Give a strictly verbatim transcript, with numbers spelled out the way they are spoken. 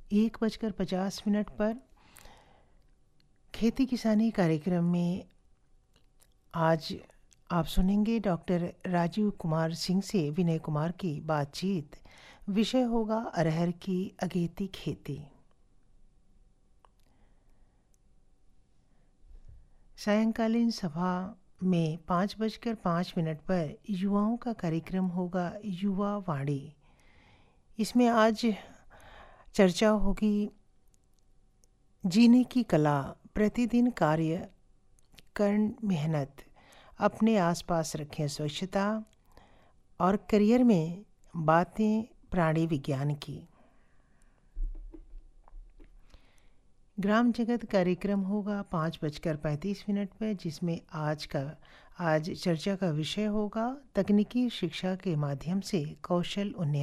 एक बजकर पचास मिनट पर खेती किसानी कार्यक्रम में आज आप सुनेंगे डॉक्टर राजीव कुमार सिंह से विनय कुमार की बातचीत। विषय होगा अरहर की अगेती खेती। सायंकालीन सभा में पाँच बजकर पाँच मिनट पर युवाओं का कार्यक्रम होगा युवा वाणी। इसमें आज चर्चा होगी जीने की कला, प्रतिदिन कार्य कर्ण मेहनत, अपने आसपास रखें स्वच्छता और करियर में बातें प्राणी विज्ञान की। ग्राम जगत कार्यक्रम होगा पाँच बजकर पैंतीस मिनट पर, जिसमें आज का आज चर्चा का विषय होगा तकनीकी शिक्षा के माध्यम से कौशल उन्नयन।